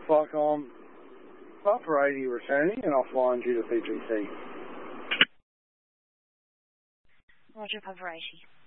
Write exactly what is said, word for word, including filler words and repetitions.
Flight com, Papa eighty returning and offline due to P P C. Roger, Papa eighty.